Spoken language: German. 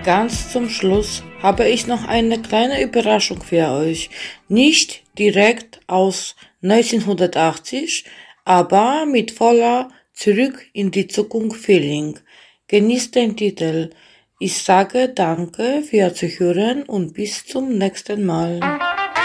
Ganz zum Schluss habe ich noch eine kleine Überraschung für euch. Nicht direkt aus 1980, aber mit voller Zurück in die Zukunft Feeling. Genießt den Titel. Ich sage danke für Zuhören und bis zum nächsten Mal.